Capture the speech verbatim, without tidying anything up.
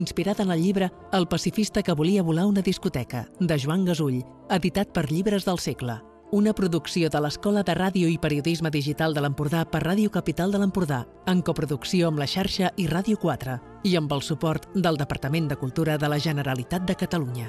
inspirat en el llibre El pacifista que volia volar una discoteca, de Joan Gasull, editat per Llibres del Segle. Una producció de l'Escola de Ràdio i Periodisme Digital de l'Empordà per Ràdio Capital de l'Empordà, en coproducció amb la xarxa i Ràdio quatre, i amb el suport del Departament de Cultura de la Generalitat de Catalunya.